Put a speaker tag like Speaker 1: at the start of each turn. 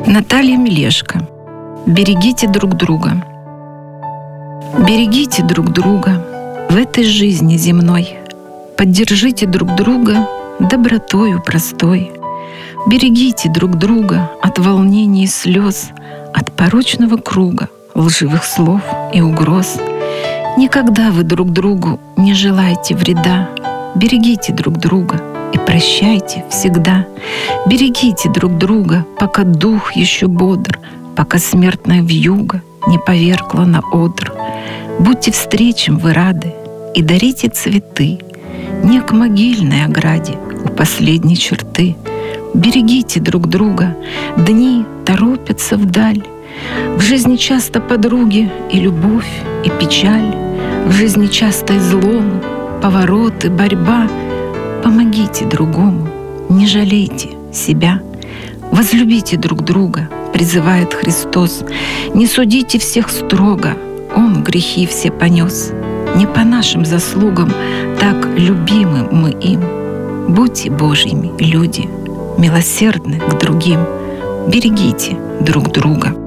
Speaker 1: Наталья Мелешко. Берегите друг друга. Берегите друг друга в этой жизни земной. Поддержите друг друга добротою простой. Берегите друг друга от волнений и слез, от порочного круга, лживых слов и угроз. Никогда вы друг другу не желайте вреда. Берегите друг друга и прощайте всегда. Берегите друг друга, пока дух еще бодр, пока смертная вьюга не повергла на одр. Будьте встречам вы рады и дарите цветы не к могильной ограде у последней черты. Берегите друг друга, дни торопятся вдаль. В жизни часто подруги и любовь, и печаль. В жизни часто изломы, повороты, борьба. Помогите другому, не жалейте себя. Возлюбите друг друга, призывает Христос. Не судите всех строго, Он грехи все понес. Не по нашим заслугам так любимы мы им. Будьте Божьими люди, милосердны к другим. Берегите друг друга.